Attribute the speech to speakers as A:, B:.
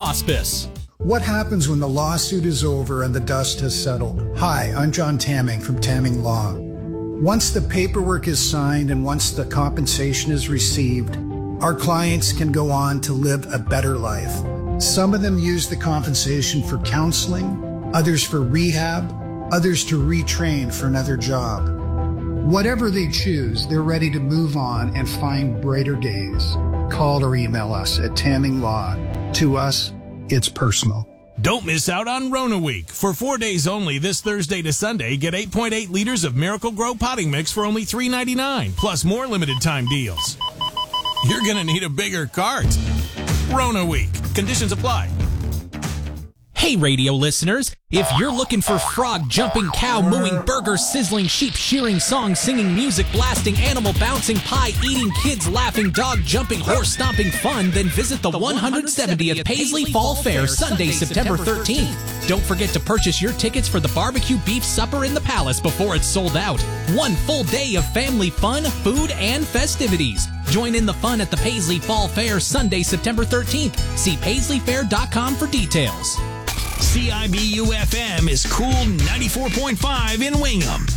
A: Hospice.
B: What happens when the lawsuit is over and the dust has settled? Hi, I'm John Tamming from Tamming Law. Once the paperwork is signed and once the compensation is received, our clients can go on to live a better life. Some of them use the compensation for counseling, others for rehab, others to retrain for another job. Whatever they choose, they're ready to move on and find brighter days. Call or email us at Tamming Law. To us, it's personal.
A: Don't miss out on Rona Week. For 4 days only, this Thursday to Sunday, get 8.8 liters of Miracle Grow potting mix for only $3.99, plus more limited time deals. You're going to need a bigger cart. Rona Week. Conditions apply.
C: Hey, radio listeners, if you're looking for frog jumping, cow mooing, burger sizzling, sheep shearing, song singing, music blasting, animal bouncing, pie eating, kids laughing, dog jumping, horse stomping fun, then visit the 170th Paisley Fall Fair Sunday, September 13th. Don't forget to purchase your tickets for the barbecue beef supper in the Palace before it's sold out. One full day of family fun, food, and festivities. Join in the fun at the Paisley Fall Fair Sunday, September 13th. See paisleyfair.com for details.
A: CIBU-FM is Cool 94.5 in Wingham.